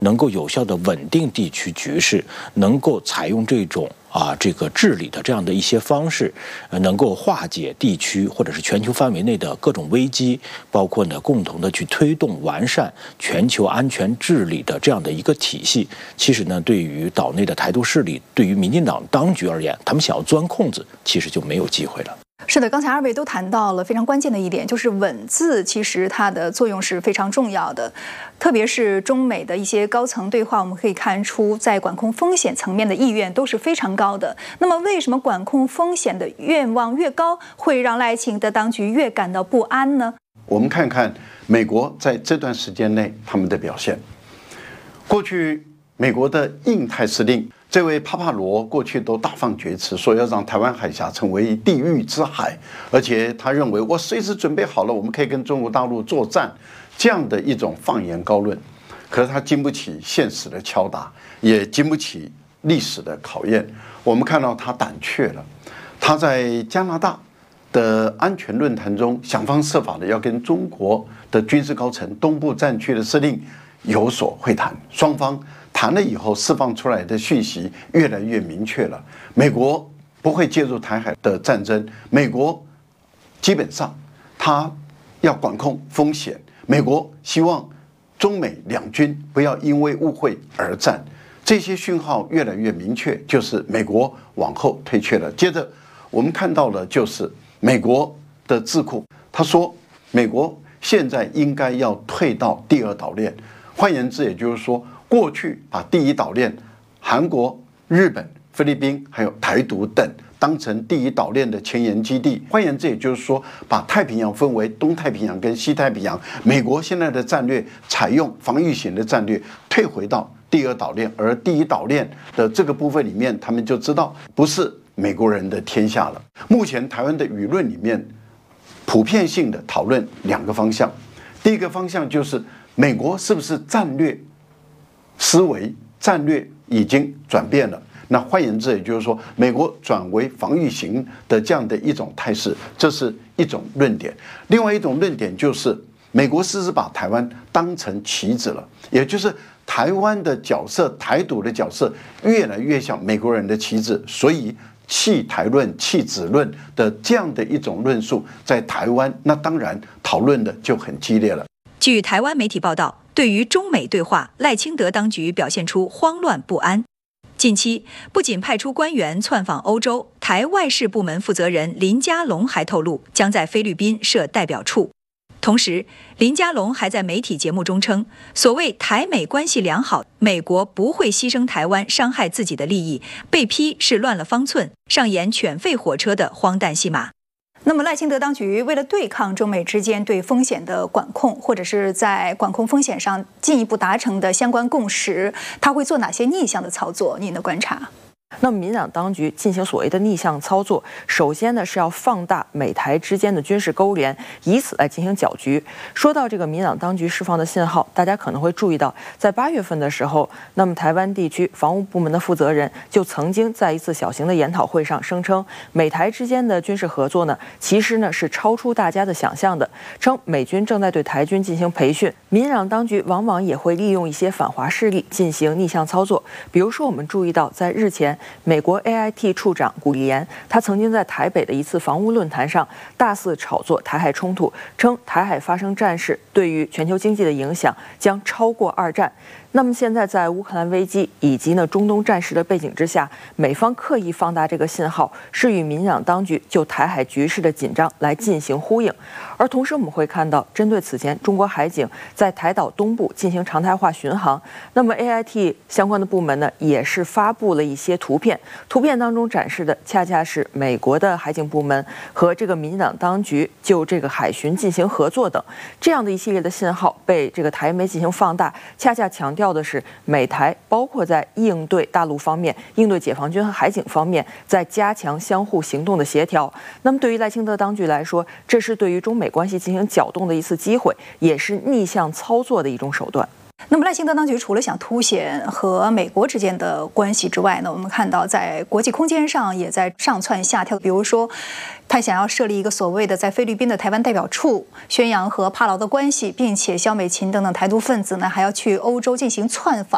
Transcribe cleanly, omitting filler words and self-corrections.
能够有效的稳定地区局势，能够采用这个治理的这样的一些方式，能够化解地区或者是全球范围内的各种危机，包括呢共同的去推动完善全球安全治理的这样的一个体系。其实呢，对于岛内的台独势力，对于民进党当局而言，他们想要钻空子，其实就没有机会了。 是的，刚才二位都谈到了非常关键的一点，就是稳字其实它的作用是非常重要的，特别是中美的一些高层对话，我们可以看出在管控风险层面的意愿都是非常高的。那么为什么管控风险的愿望越高，会让赖清德当局越感到不安呢？ 我们看看美国在这段时间内他们的表现。过去美国的印太司令这位帕帕罗过去都大放厥词，说要让台湾海峡成为地狱之海，而且他认为我随时准备好了，我们可以跟中国大陆作战，这样的一种放言高论。可是他经不起现实的敲打，也经不起历史的考验。我们看到他胆怯了，他在加拿大的安全论坛中想方设法的要跟中国的军事高层、东部战区的司令有所会谈，双方谈了以后，释放出来的讯息越来越明确了。美国不会介入台海的战争，美国基本上他要管控风险，美国希望中美两军不要因为误会而战。这些讯号越来越明确，就是美国往后退却了。接着我们看到了就是美国的智库，他说美国现在应该要退到第二岛链，换言之，也就是说，过去把第一岛链韩国、日本、菲律宾还有台独等当成第一岛链的前沿基地，换言之，也就是说，把太平洋分为东太平洋跟西太平洋。美国现在的战略采用防御型的战略，退回到第二岛链，而第一岛链的这个部分里面，他们就知道不是美国人的天下了。目前台湾的舆论里面，普遍性的讨论两个方向，第一个方向就是美国是不是战略思维、战略已经转变了？那换言之，也就是说，美国转为防御型的这样的一种态势，这是一种论点。另外一种论点就是，美国是不是把台湾当成棋子了？也就是台湾的角色、台独的角色越来越像美国人的棋子，所以弃台论、弃子论的这样的一种论述，在台湾那当然讨论的就很激烈了。 据台湾媒体报道，对于中美对话，赖清德当局表现出慌乱不安。近期不仅派出官员窜访欧洲，台外事部门负责人林佳龙还透露将在菲律宾设代表处。同时，林佳龙还在媒体节目中称，所谓台美关系良好，美国不会牺牲台湾伤害自己的利益，被批是乱了方寸，上演犬吠火车的荒诞戏码。 那么赖清德当局为了对抗中美之间对风险的管控，或者是在管控风险上进一步达成的相关共识，他会做哪些逆向的操作？您的观察？ 那么，民进党当局进行所谓的逆向操作，首先呢是要放大美台之间的军事勾连，以此来进行搅局。说到这个民进党当局释放的信号，大家可能会注意到，在8月份的时候，那么台湾地区防务部门的负责人就曾经在一次小型的研讨会上声称，美台之间的军事合作呢，其实呢是超出大家的想象的，称美军正在对台军进行培训。民进党当局往往也会利用一些反华势力进行逆向操作，比如说我们注意到，在日前，美国 AIT 处长古立言，他曾经在台北的一次防务论坛上大肆炒作台海冲突，称台海发生战事对于全球经济的影响将超过2战。那么现在在乌克兰危机以及中东战事的背景之下，美方刻意放大这个信号，是与民进党当局就台海局势的紧张来进行呼应。而同时我们会看到，针对此前中国海警在台岛东部进行常态化巡航，那么 AIT 相关的部门呢，也是发布了一些图片，图片当中展示的恰恰是美国的海警部门和这个民进党当局就这个海巡进行合作等，这样的一系列的信号被这个台媒进行放大，恰恰强调的是美台包括在应对大陆方面、应对解放军和海警方面，在加强相互行动的协调。那么对于赖清德当局来说，这是对于中美关系进行搅动的一次机会，也是逆向操作的一种手段。 那么赖清德当局除了想凸显和美国之间的关系之外呢，我们看到在国际空间上也在上蹿下跳，比如说他想要设立一个所谓的在菲律宾的台湾代表处，宣扬和帕劳的关系，并且萧美琴等等台独分子呢还要去欧洲进行窜访。